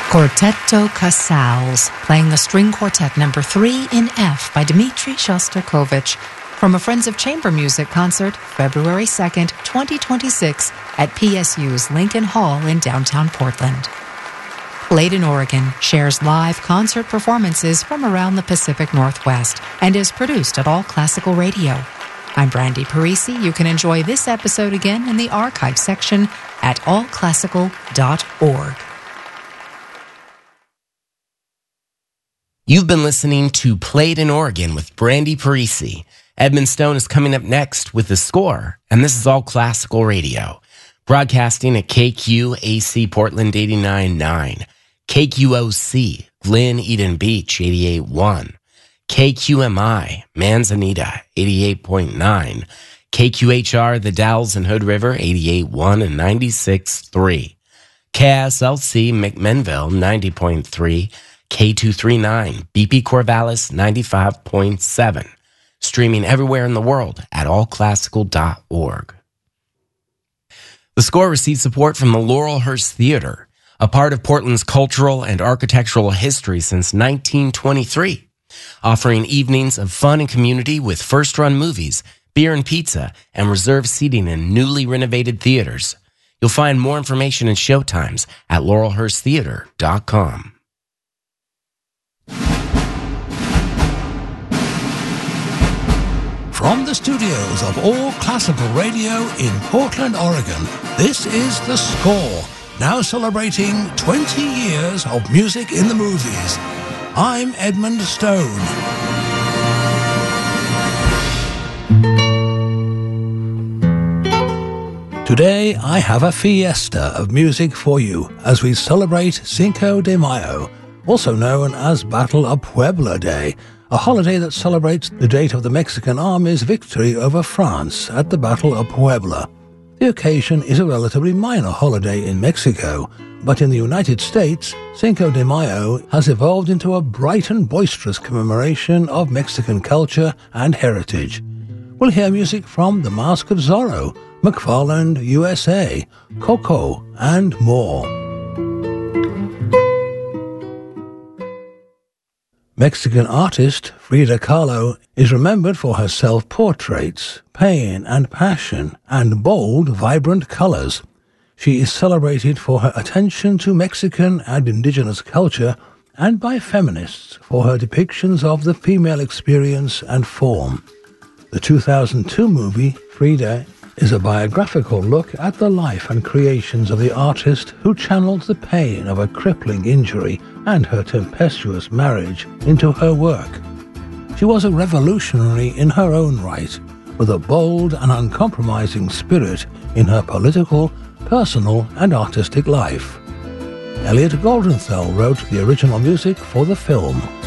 Quartetto Casals, playing the String Quartet No. 3 in F by Dmitri Shostakovich, from a Friends of Chamber Music concert, February 2nd, 2026, at PSU's Lincoln Hall in downtown Portland. Played in Oregon shares live concert performances from around the Pacific Northwest and is produced at All Classical Radio. I'm Brandy Parisi. You can enjoy this episode again in the archive section at allclassical.org. You've been listening to Played in Oregon with Brandy Parisi. Edmund Stone is coming up next with The Score, and this is All Classical Radio, broadcasting at KQAC Portland 89.9, KQOC Glen Eden Beach 88.1, KQMI Manzanita 88.9, KQHR The Dalles and Hood River 88.1 and 96.3, KSLC McMinnville 90.3, K239 BP Corvallis 95.7, streaming everywhere in the world at allclassical.org. The Score received support from the Laurelhurst Theater, a part of Portland's cultural and architectural history since 1923, offering evenings of fun and community with first-run movies, beer and pizza, and reserved seating in newly renovated theaters. You'll find more information and showtimes at laurelhursttheater.com. From the studios of All Classical Radio in Portland, Oregon, this is The Score, now celebrating 20 years of music in the movies. I'm Edmund Stone. Today, I have a fiesta of music for you as we celebrate Cinco de Mayo, also known as Battle of Puebla Day, a holiday that celebrates the date of the Mexican Army's victory over France at the Battle of Puebla. The occasion is a relatively minor holiday in Mexico, but in the United States, Cinco de Mayo has evolved into a bright and boisterous commemoration of Mexican culture and heritage. We'll hear music from The Mask of Zorro, McFarland USA, Coco, and more. Mexican artist Frida Kahlo is remembered for her self-portraits, pain and passion, and bold, vibrant colors. She is celebrated for her attention to Mexican and indigenous culture and by feminists for her depictions of the female experience and form. The 2002 movie, Frida, is a biographical look at the life and creations of the artist who channeled the pain of a crippling injury and her tempestuous marriage into her work. She was a revolutionary in her own right, with a bold and uncompromising spirit in her political, personal, and artistic life. Elliot Goldenthal wrote the original music for the film.